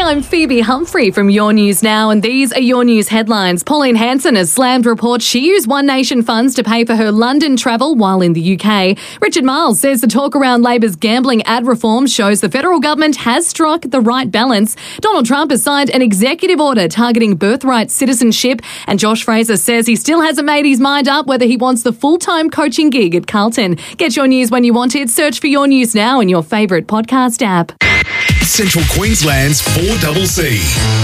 I'm Phoebe Humphrey from Your News Now, and these are Your News headlines. Pauline Hanson has slammed reports she used One Nation funds to pay for her London travel while in the UK. Richard Marles says the talk around Labor's gambling ad reform shows the federal government has struck the right balance. Donald Trump has signed an executive order targeting birthright citizenship, and Josh Fraser says he still hasn't made his mind up whether he wants the full-time coaching gig at Carlton. Get your news when you want it. Search for Your News Now in your favourite podcast app. Central Queensland's 4CC.